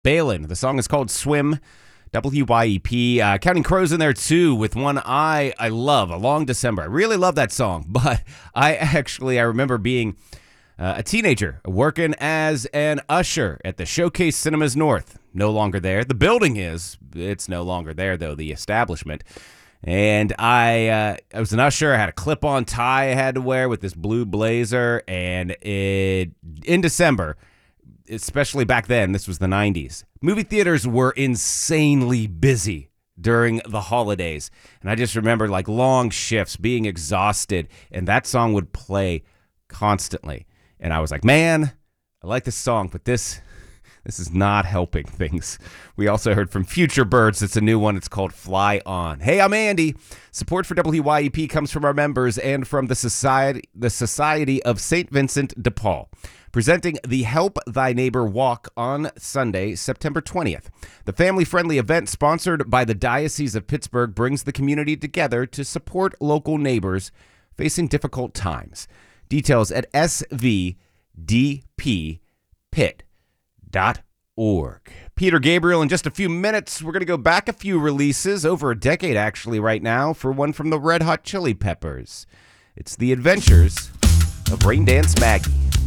Balin. The song is called Swim. WYEP. Counting Crows in there too with One Eye. I love A Long December. I really love that song, but I remember being a teenager working as an usher at the Showcase Cinemas North. No longer there. The building is. It's no longer there, though, the establishment. And I was an usher. I had a clip-on tie I had to wear with this blue blazer. And in December, especially back then, this was the 90s, movie theaters were insanely busy during the holidays. And I just remember like long shifts, being exhausted, and that song would play constantly. And I was like, man, I like this song, but this is not helping things. We also heard from Future Birds. It's a new one. It's called Fly On. Hey, I'm Andy. Support for WYEP comes from our members and from the Society of St. Vincent de Paul, presenting the Help Thy Neighbor Walk on Sunday, September 20th. The family-friendly event sponsored by the Diocese of Pittsburgh brings the community together to support local neighbors facing difficult times. Details at svdppit.org. Peter Gabriel in just a few minutes. We're going to go back a few releases, over a decade actually right now, for one from the Red Hot Chili Peppers. It's The Adventures of Rain Dance Maggie.